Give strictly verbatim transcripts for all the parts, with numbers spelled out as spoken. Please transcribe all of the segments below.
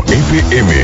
F M.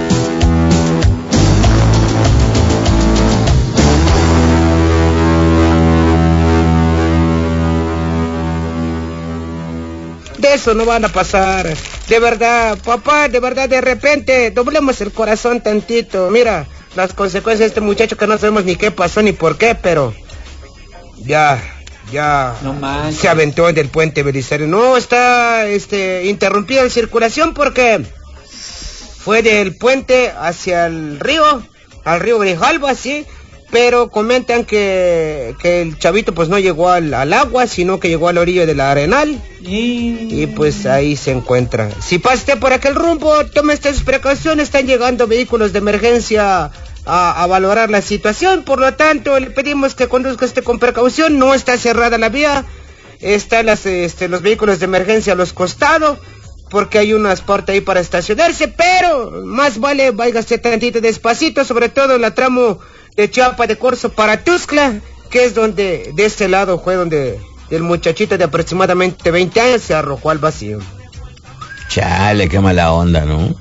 De eso no van a pasar. De verdad, papá, de verdad, de repente, doblemos el corazón tantito. Mira, las consecuencias de este muchacho que no sabemos ni qué pasó ni por qué, pero... Ya, ya... No manches. Se aventó del puente Belisario. No, está, este, interrumpida la circulación porque... Fue del puente hacia el río, al río Grijalba, sí... Pero comentan que, que el chavito pues no llegó al, al agua, sino que llegó a la orilla del Arenal. Y... y pues ahí se encuentra. Si pasaste por aquel rumbo, tome estas precauciones. Están llegando vehículos de emergencia a, a valorar la situación. Por lo tanto, le pedimos que conduzca este con precaución. No está cerrada la vía. Están las, este, los vehículos de emergencia a los costados, porque hay unas puertas ahí para estacionarse. Pero más vale váyase tantito despacito, sobre todo en la tramo de Chiapa de Corzo para Tuxtla, que es donde, de este lado fue donde el muchachito de aproximadamente veinte años se arrojó al vacío. Chale, qué mala onda, ¿no?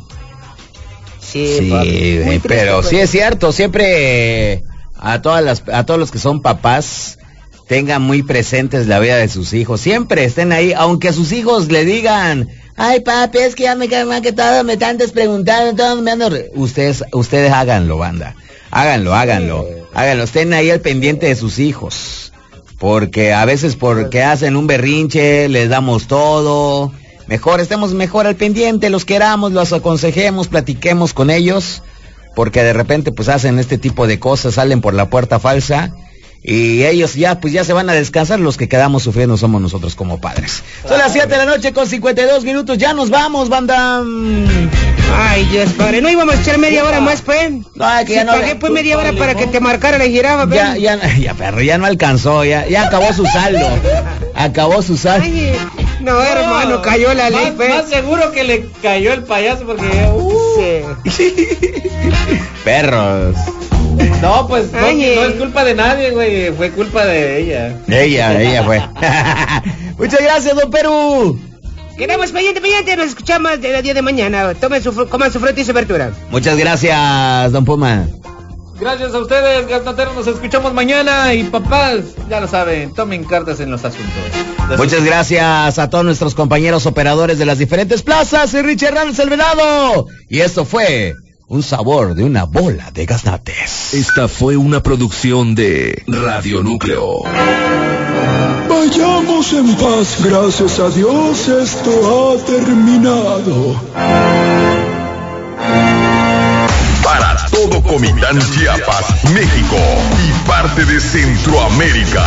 Sí, sí, papi, pero triste, sí es cierto, siempre a todas las, a todos los que son papás, tengan muy presentes la vida de sus hijos, siempre estén ahí, aunque sus hijos le digan, ay papi, es que ya me cae mal que todo me están preguntando, todo me ando... Ustedes, ustedes háganlo, banda. Háganlo, háganlo, háganlo, estén ahí al pendiente de sus hijos, porque a veces porque hacen un berrinche, les damos todo, mejor, estemos mejor al pendiente, los queramos, los aconsejemos, platiquemos con ellos, porque de repente pues hacen este tipo de cosas, salen por la puerta falsa, y ellos ya pues ya se van a descansar, los que quedamos sufriendo somos nosotros como padres. Son las siete de la noche con cincuenta y dos minutos, ya nos vamos, banda. Ay, Dios padre, no íbamos a echar media hora más, pues. No, que si ya no. Pagué pues media hora para que te marcara la jirafa, pues. Ya, ya, ya, perro, ya no alcanzó, ya, ya acabó su saldo. Acabó su saldo. Ay, no, hermano, cayó la ley, más, pues. más seguro que le cayó el payaso porque... Uh. Sí. Perros. No, pues no, Ay, no es culpa de nadie, güey, fue culpa de ella. Ella, ella fue. Muchas gracias, don Perú. Quedamos pendiente, pendiente, nos escuchamos de día de mañana. Tomen su, coman su fruta y su verdura. Muchas gracias, don Puma. Gracias a ustedes, gasnoteros, nos escuchamos mañana. Y papás, ya lo saben, tomen cartas en los asuntos. Muchas asuntos. Gracias a todos nuestros compañeros operadores de las diferentes plazas. Soy Richard Hernández el Venado. Y esto fue un sabor de una bola de gaznates. Esta fue una producción de Radio Núcleo. Vayamos en paz, gracias a Dios esto ha terminado. Para todo Comitán, Chiapas, México y parte de Centroamérica.